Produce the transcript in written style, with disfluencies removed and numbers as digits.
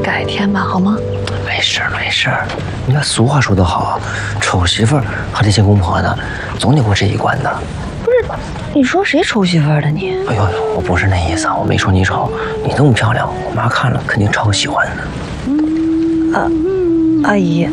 改天吧，好吗？ 没事没事，你看俗话说得好，丑媳妇儿还得见公婆呢，总得过这一关的。 不是，你说谁丑媳妇儿的你？ 哎呦，我不是那意思啊，我没说你丑，你那么漂亮，我妈看了肯定超喜欢的。 阿姨。